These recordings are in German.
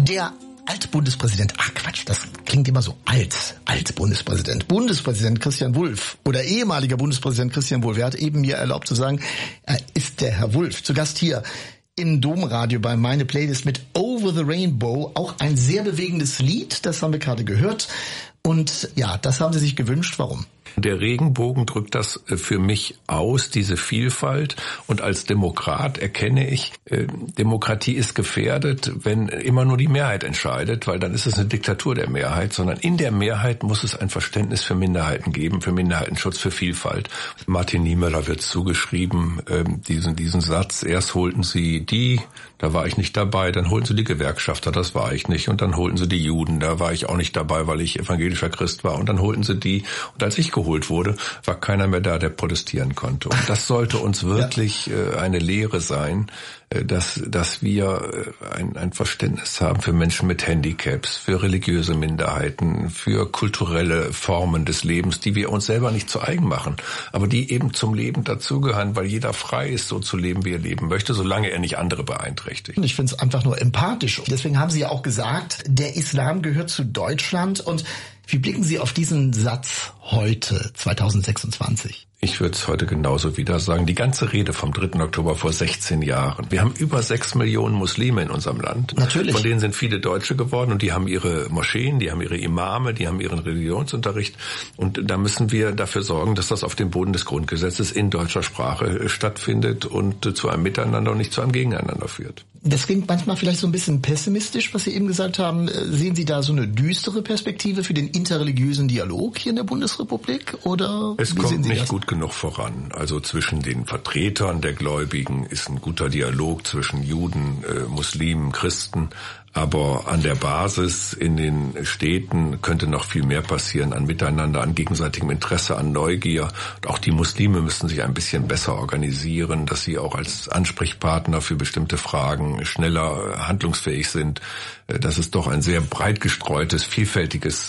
Der Altbundespräsident, das klingt immer so Altbundespräsident. Bundespräsident Christian Wulff oder ehemaliger Bundespräsident Christian Wulff, er hat eben mir erlaubt zu sagen, er ist der Herr Wulff. Zu Gast hier im Domradio bei Meine Playlist mit Over the Rainbow, auch ein sehr bewegendes Lied, das haben wir gerade gehört. Und ja, das haben Sie sich gewünscht. Warum? Der Regenbogen drückt das für mich aus, diese Vielfalt. Und als Demokrat erkenne ich, Demokratie ist gefährdet, wenn immer nur die Mehrheit entscheidet, weil dann ist es eine Diktatur der Mehrheit, sondern in der Mehrheit muss es ein Verständnis für Minderheiten geben, für Minderheitenschutz, für Vielfalt. Martin Niemöller wird zugeschrieben, diesen Satz, erst holten sie die, da war ich nicht dabei, dann holten sie die Gewerkschafter, das war ich nicht, und dann holten sie die Juden, da war ich auch nicht dabei, weil ich evangelischer Christ war, und dann holten sie die, und als ich geholt wurde, war keiner mehr da, der protestieren konnte. Und das sollte uns wirklich eine Lehre sein, dass wir ein Verständnis haben für Menschen mit Handicaps, für religiöse Minderheiten, für kulturelle Formen des Lebens, die wir uns selber nicht zu eigen machen, aber die eben zum Leben dazugehören, weil jeder frei ist, so zu leben, wie er leben möchte, solange er nicht andere beeinträchtigt. Ich finde es einfach nur empathisch. Deswegen haben Sie ja auch gesagt, der Islam gehört zu Deutschland. Und wie blicken Sie auf diesen Satz heute, 2026? Ich würde es heute genauso wieder sagen. Die ganze Rede vom 3. Oktober vor 16 Jahren. Wir haben über 6 Millionen Muslime in unserem Land. Natürlich. Von denen sind viele Deutsche geworden und die haben ihre Moscheen, die haben ihre Imame, die haben ihren Religionsunterricht. Und da müssen wir dafür sorgen, dass das auf dem Boden des Grundgesetzes in deutscher Sprache stattfindet und zu einem Miteinander und nicht zu einem Gegeneinander führt. Das klingt manchmal vielleicht so ein bisschen pessimistisch, was Sie eben gesagt haben. Sehen Sie da so eine düstere Perspektive für den interreligiösen Dialog hier in der Bundesrepublik? Oder es kommt nicht gut genug voran. Also zwischen den Vertretern der Gläubigen ist ein guter Dialog zwischen Juden, Muslimen, Christen. Aber an der Basis in den Städten könnte noch viel mehr passieren an Miteinander, an gegenseitigem Interesse, an Neugier. Und auch die Muslime müssten sich ein bisschen besser organisieren, dass sie auch als Ansprechpartner für bestimmte Fragen schneller handlungsfähig sind. Das ist doch ein sehr breit gestreutes, vielfältiges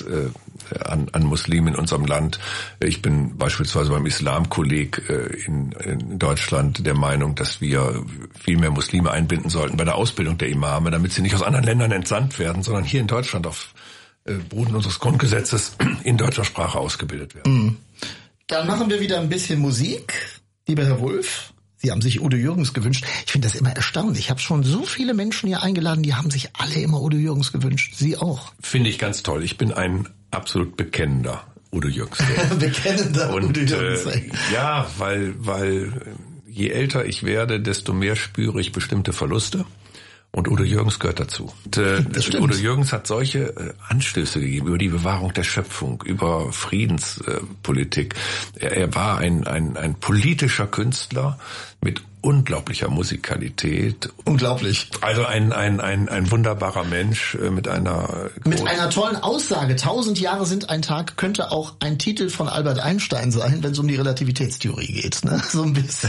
an Muslimen in unserem Land. Ich bin beispielsweise beim Islamkolleg in Deutschland der Meinung, dass wir viel mehr Muslime einbinden sollten bei der Ausbildung der Imame, damit sie nicht aus anderen Ländern entsandt werden, sondern hier in Deutschland auf Boden unseres Grundgesetzes in deutscher Sprache ausgebildet werden. Dann machen wir wieder ein bisschen Musik. Lieber Herr Wulff, Sie haben sich Udo Jürgens gewünscht. Ich finde das immer erstaunlich. Ich habe schon so viele Menschen hier eingeladen, die haben sich alle immer Udo Jürgens gewünscht. Sie auch? Finde ich ganz toll. Ich bin ein absolut bekennender Udo Jürgens-Fan. Bekennender Udo Jürgens. Ja, weil je älter ich werde, desto mehr spüre ich bestimmte Verluste. Und Udo Jürgens gehört dazu. Und, Udo Jürgens hat solche Anstöße gegeben über die Bewahrung der Schöpfung, über Friedenspolitik. Er war ein politischer Künstler mit unglaublicher Musikalität. Unglaublich. Also ein wunderbarer Mensch mit einer tollen Aussage. 1000 Jahre sind ein Tag könnte auch ein Titel von Albert Einstein sein, wenn es um die Relativitätstheorie geht. Ne? So ein bisschen.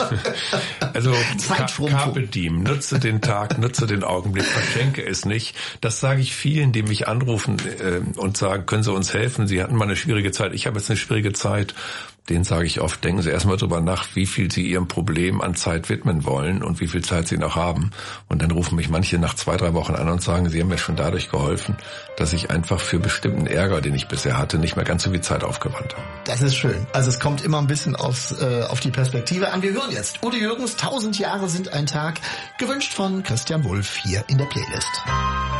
Also Carpe diem, nutze den Tag, nutze den Augenblick, verschenke es nicht. Das sage ich vielen, die mich anrufen und sagen, können Sie uns helfen? Sie hatten mal eine schwierige Zeit. Ich habe jetzt eine schwierige Zeit. Denen sage ich oft, denken Sie erstmal drüber nach, wie viel Sie Ihrem Problem an Zeit widmen wollen und wie viel Zeit Sie noch haben. Und dann rufen mich manche nach 2-3 Wochen an und sagen, Sie haben mir schon dadurch geholfen, dass ich einfach für bestimmten Ärger, den ich bisher hatte, nicht mehr ganz so viel Zeit aufgewandt habe. Das ist schön. Also es kommt immer ein bisschen auf die Perspektive an. Wir hören jetzt Udo Jürgens, 1000 Jahre sind ein Tag, gewünscht von Christian Wulff hier in der Playlist.